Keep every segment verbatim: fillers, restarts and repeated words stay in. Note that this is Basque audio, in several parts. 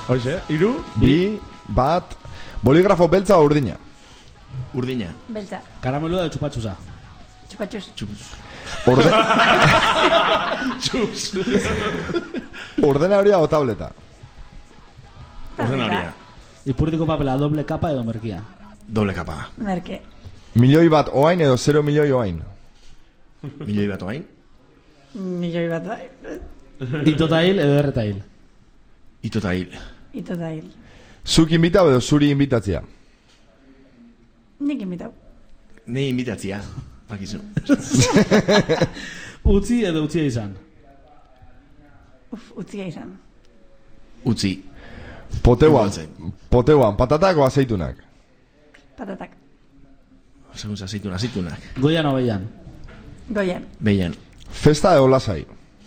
Hoxe, iru? Bi, bat, boligrafo beltza o urdina? Urdina. Beltza. Karamelua edo txupatxusa? Txupatxus. Txupuz. Orde... Txuz. Ordenadoria o tableta? Ordenadoria. Ipurdiko papela doble kapa edo merkia? Doble kapa. Merke. Milioi bat oain edo zero milioi oain? Milioi bat oain? Milioi bat bai. Itota hil edo erreta hil? Itota hil. Itota hil. Zuk inbitau edo zuri inbitatzia? Nik inbitau. Nei inbitatzia. Bakizu. Utzi edo utzia izan? Uf, utzia izan. Utzi. Poteuan, poteuan, patatak o azeitunak? Patatak. Seguntza aceitun, aceitunak. Goian o beian? Goian. Beian. Festa edo lasai?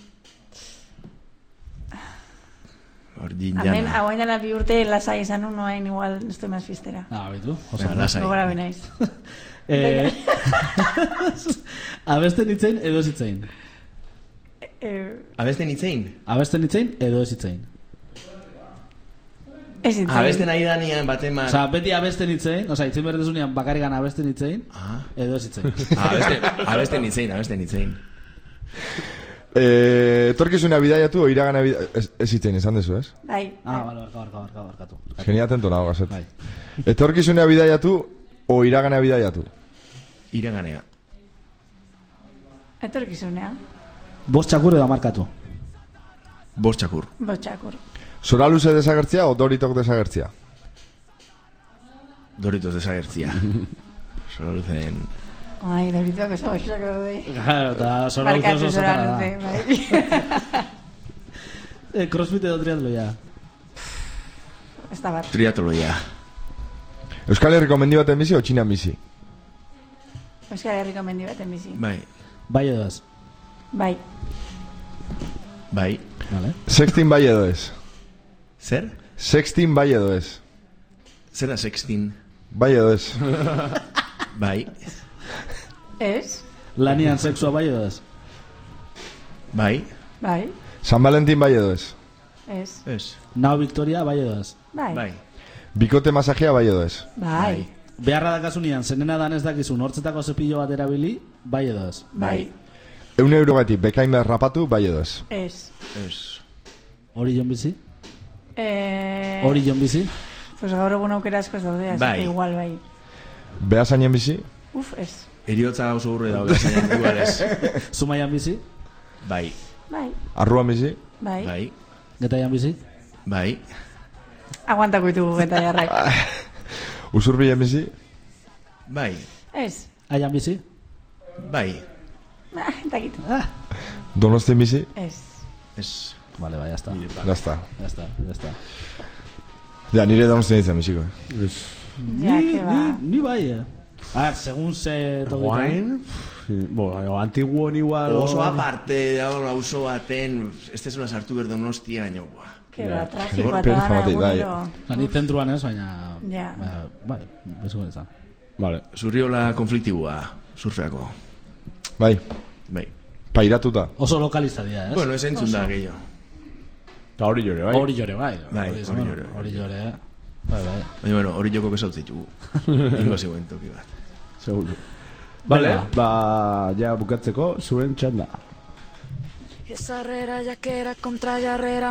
Ordin Hemen, jana. hauain dela bi urte lasai izan un, noain igual estoy más fistera. Ah, betu. Venga, lasai. Gogora benaiz. Eh, abesten itzein edo ez itzein? Eh, Abesten itzein? Abesten itzein edo ez itzein? Ez itzein. Abesten ari danian bateman... Osa, beti abesten itzein, osa, itzein berdezunean bakarrikan abesten itzein, Ah. edo ez itzein. Ah, abesten, abesten itzein, abesten itzein. Eh, etorkizuna bidaiatu o iragana bidaiatu? Ez, ez itzein, esan dezu, ez? Bai. Ah, bale, barka, barka, barka, barkatu. Genia atento nago, gazet. Bai. Etorkizuna bidaiatu o iragana bidaiatu? Iraganea. Etorkizunea. Bost txakur edo markatu? Bost txakur. Botxakur. Zora luze desagertzia o doritok desagertzia? Doritos desagertzia. Solo luzen... Ai, Doritoak oso oso daude. Claro, eta zora luze Barkatu oso zora zatara luze, da. bai. Eh, crossfit edo triatloia? Ez da bat. Triatloia. Euskal Herriko mendi baten bizi o Txinan bizi? Euskal Herriko mendi baten bizi. Bai. Bai edo ez? Bai. Bai. Vale. Sextin bai edo ez? Zer? Sextin bai edo ez? Zer da sextin? Bai edo ez? Bai. Ez? Lanian sexua bai edo ez? Bai. Bai. San Valentin bai edo ez? Ez? Ez. Nao Victoria bai edo ez? Bai. Bai. Bikote masajea bai edo ez? Bai. Beharra dakasunean, zenena dan ez dakizun hortzetako zepillo bat erabili, bai edo ez? Bai. Eun eurogatik bekain rapatu bai edo ez? Ez. Ez. Hori jon bizi? Eh... Hori jon bizi? Pues gaur egun aukera asko ez daude, así Bai. que igual bai. Behazainen bizi? Uf, ez. Eriotza oso urre daude, zainan igual ez. Zumaian bizi? Bai. Bai. Arruan bizi? Bai. Bai. Getaian bizi? Bai. Aguantako ditugu eta jarrak. Usurbilen bizi? Bai. Ez. Aian bizi? Bai. Ah, takit. Ah. Donostin bizi? Ez. Ez. Vale, bai, ya está. Ya está. Ya está, ya está. Ja, nire donostin izan biziko. Ja, Ni, que va. ni, ni bai, eh. A ver, según se toquita. Guain, bueno, antiguon igual... Oso aparte, dago auzo baten, este es una sartu berdonostia, baina, buah. Que va, Ja, tragikoa pero eta dana famatik, bai. egunero. Osa, ni zentruan ez, baina... Ja. Baina, bai, bezuko izan. Vale. Zurriola konfliktibua, surfeako. Bai, Bai. pairatuta. Oso lokalista dira, ez? Bueno, ez entzun da, gehiago. Eta hori jore, bai? Hori jore, bai. Bai, Hori hori jore. Hori jore, eh. Bai, bai. Baina, bueno, hori joko kesaut zitugu. Ingo zegoen toki bat. Seguro. Vale, Venga. ba, ja bukatzeko, zuen txanda. Esa herrera ya que era contra Jarrera.